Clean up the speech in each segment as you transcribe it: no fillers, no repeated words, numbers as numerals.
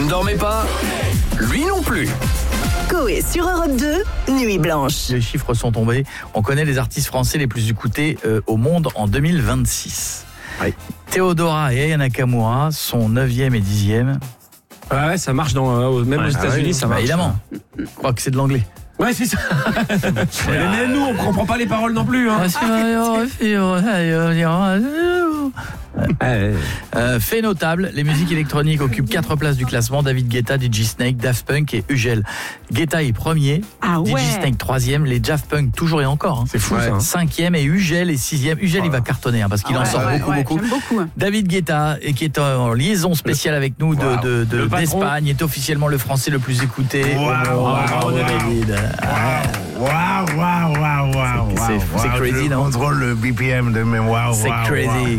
ne dormez pas? Lui non plus. Coé sur Europe 2, Nuit Blanche. Les chiffres sont tombés. On connaît les artistes français les plus écoutés au monde en 2026. Oui. Theodora et Aya Nakamura sont 9e et 10e. Ouais, ça marche même aux États-Unis, ça marche. Évidemment. Je crois que c'est de l'anglais. Ouais, c'est ça. Mais nous, on comprend pas les paroles non plus. Hein. Fait notable, les musiques électroniques occupent 4 places du classement. David Guetta, DJ Snake, Daft Punk et Ugel. Guetta est premier, DJ Snake 3e, les Daft Punk toujours et encore. Hein. C'est fou ça. 5e et Ugel est 6e. Ugel il va cartonner parce qu'il en sort beaucoup. J'aime beaucoup. David Guetta, qui est en liaison spéciale avec nous d'Espagne, est officiellement le français le plus écouté. Waouh, David. C'est crazy, je non? contrôle le BPM de mes C'est crazy.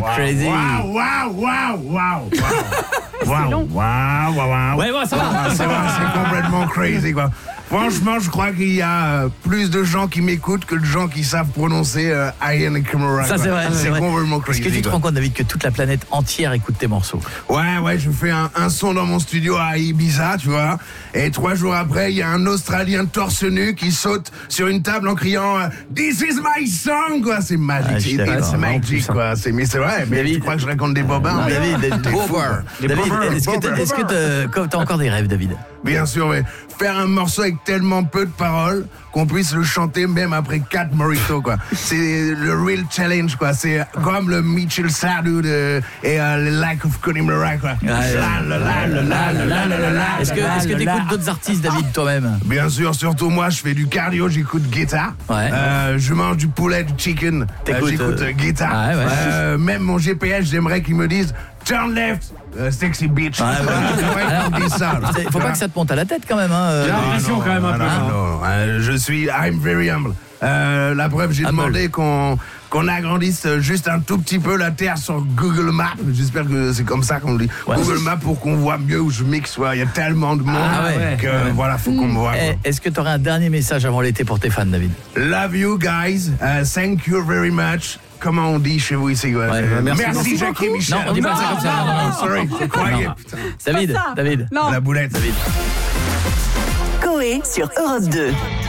Ouais, ça va. C'est complètement crazy, quoi. Franchement, je crois qu'il y a plus de gens qui m'écoutent que de gens qui savent prononcer Aya Nakamura. Ça, c'est vrai. C'est complètement crazy. Est-ce que tu te rends compte, David, que toute la planète entière écoute tes morceaux? Ouais, je fais un son dans mon studio à Ibiza, tu vois. Et 3 jours après, il y a un Australien torse nu qui saute sur une table en criant This is my song, quoi. C'est magique. C'est magique, quoi. Mais c'est vrai. Mais David, tu crois que je raconte des bobins? David, est-ce que t'as encore des rêves, David? Bien sûr, mais faire un morceau avec tellement peu de paroles qu'on puisse le chanter même après 4 mojitos, quoi. C'est le real challenge, quoi. C'est comme le Mitchell Sardou et le Like of Connemara, quoi. Est-ce que t'écoutes d'autres artistes, David, toi-même? Bien sûr, surtout moi, je fais du cardio, j'écoute Guetta. Je mange du poulet, du chicken, j'écoute Guetta. Même mon GPS, j'aimerais qu'il me dise turn left, sexy bitch. Faut pas que ça te monte à la tête quand même. J'ai l'impression quand même un peu. I'm very humble. La preuve, j'ai demandé qu'on agrandisse juste un tout petit peu la terre sur Google Maps. J'espère que c'est comme ça qu'on le dit. Google Maps pour qu'on voit mieux où je mixe. Il y a tellement de monde que voilà, faut qu'on me voit. Est-ce que tu aurais un dernier message avant l'été pour tes fans, David? Love you guys. Thank you very much. Comment on dit chez vous ici? Merci Jackie Michel. Non, on dit pas ça comme ça. Non. Sorry, c'est croyé. David. La boulette. David. Coé sur Europe 2.